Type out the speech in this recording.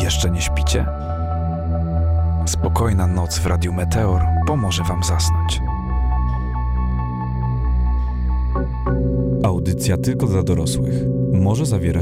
Jeszcze nie śpicie? Spokojna noc w Radiu Meteor pomoże wam zasnąć. Audycja tylko dla dorosłych. Może zawierać